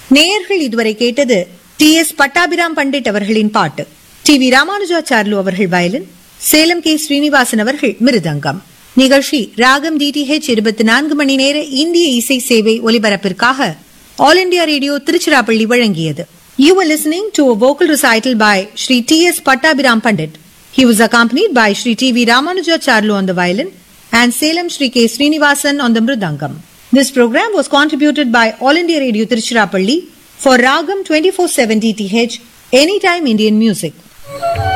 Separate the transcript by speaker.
Speaker 1: நேயர்கள் இதுவரை கேட்டது டி.எஸ். பட்டாபிராம் பண்டிட் அவர்களின் பாட்டு. டி.வி. ராமானுஜாச்சார்லு அவர்கள் வயலின், சேலம் கே. ஸ்ரீனிவாசன் அவர்கள் மிருதங்கம். நிகழ்ச்சி ராகம் DTH 24 மணி நேர இந்திய இசை சேவை ஒலிபரப்பிற்காக ஆல் இண்டியா ரேடியோ திருச்சிராப்பள்ளி வழங்கியது. You were listening to a vocal recital by Shri T.S. Pattabiram Pandit. He was accompanied by Shri T.V. Ramanujacharlu on the violin and Salem Shri K. Srinivasan on the mridangam. This program was contributed by All India Radio Tiruchirappalli for Ragam 24/7 DTH, Anytime Indian Music.